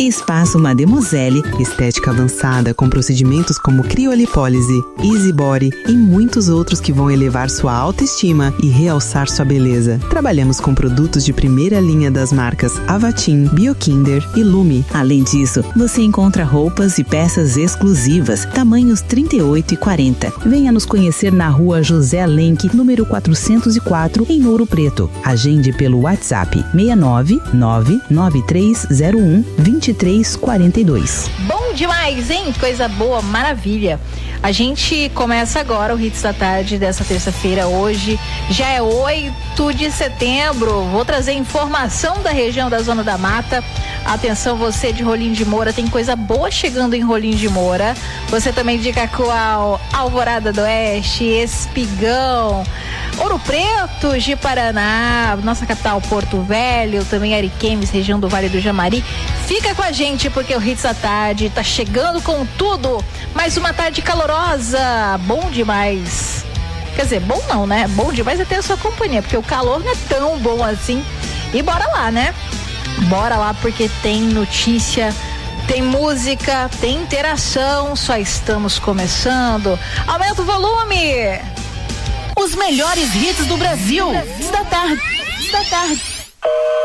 Espaço Mademoiselle, estética avançada com procedimentos como criolipólise, easy body e muitos outros que vão elevar sua autoestima e realçar sua beleza. Trabalhamos com produtos de primeira linha das marcas Avatim, Biokinder e Lume. Além disso, você encontra roupas e peças exclusivas, tamanhos 38 e 40. Venha nos conhecer na rua José Lenk, número 404, em Ouro Preto. Agende pelo WhatsApp 69993012342. Bom demais, hein? Coisa boa, maravilha. A gente começa agora o Hits da Tarde dessa terça-feira. Hoje já é 8 de setembro. Vou trazer informação da região da Zona da Mata. Atenção, você de Rolim de Moura, tem coisa boa chegando em Rolim de Moura. Você também de Cacoal, Alvorada do Oeste, Espigão, Ouro Preto, Ji-Paraná, nossa capital Porto Velho, também Ariquemes, região do Vale do Jamari. Fica com a gente porque o Hits da Tarde tá chegando com tudo. Mais uma tarde calorosa, bom demais. Quer dizer, bom não, né? Bom demais é ter a sua companhia, porque o calor não é tão bom assim. E bora lá, né? Bora lá porque tem notícia, tem música, tem interação, só estamos começando. Aumenta o volume! Os melhores hits do Brasil. Da tarde.